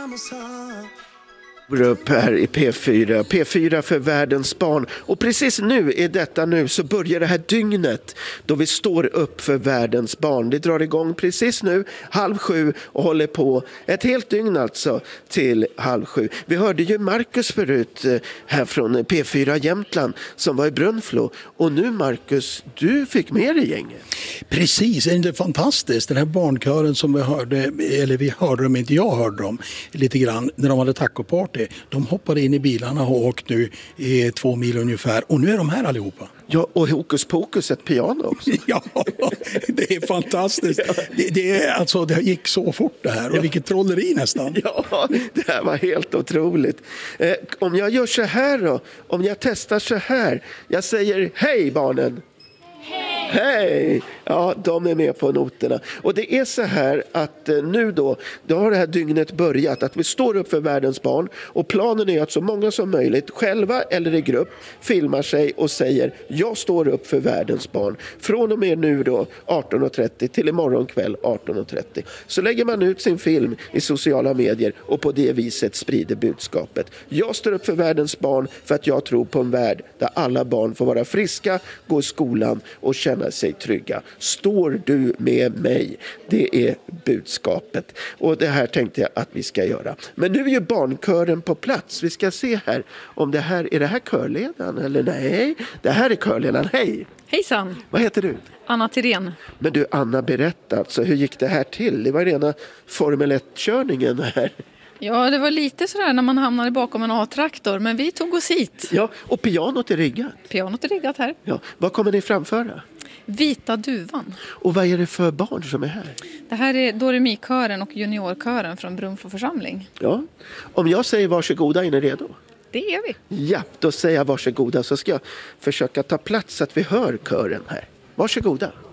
Upp här i P4 för världens barn. Och precis nu, så börjar det här dygnet då vi står upp för världens barn. Det drar igång precis nu, 6:30 och håller på ett helt dygn alltså till 6:30. Vi hörde ju Marcus förut här från P4 Jämtland som var i Brunflo. Och nu Marcus, du fick med dig gänget. Precis, det är fantastiskt. Den här barnkören som vi hörde, eller vi hörde dem, inte jag hörde dem lite grann när de hade tacoparty. De hoppade in i bilarna och åkt nu i 2 mil ungefär. Och nu är de här allihopa. Ja, och hokus pokus ett piano också. Ja, det är fantastiskt. Det gick så fort det här. Och vilket trolleri nästan. Ja, det här var helt otroligt. Om jag gör så här då. Om jag testar så här. Jag säger hej barnen. Hej! Ja, de är med på noterna. Och det är så här att nu då har det här dygnet börjat. Att vi står upp för världens barn. Och planen är att så många som möjligt, själva eller i grupp, filmar sig och säger jag står upp för världens barn. Från och med nu då 18:30 till imorgon kväll 18:30. Så lägger man ut sin film i sociala medier och på det viset sprider budskapet. Jag står upp för världens barn för att jag tror på en värld där alla barn får vara friska, gå i skolan och känna sig trygga. Står du med mig? Det är budskapet. Och det här tänkte jag att vi ska göra. Men nu är ju barnkören på plats. Vi ska se här om det här är det här körledaren eller nej. Det här är körledaren. Hej! Hejsan! Vad heter du? Anna Tirén. Men du Anna, berätta alltså, hur gick det här till? Det var rena Formel 1-körningen här. Ja, det var lite sådär när man hamnade bakom en A-traktor, men vi tog oss hit. Ja, och pianot är riggat. Pianot är riggat här. Ja, vad kommer ni framföra? Vita duvan. Och vad är det för barn som är här? Det här är Doremikören och juniorkören från Brunflo församling. Ja, om jag säger varsågoda, är ni redo? Det är vi. Ja, då säger jag varsågoda så ska jag försöka ta plats så att vi hör kören här. Varsågoda.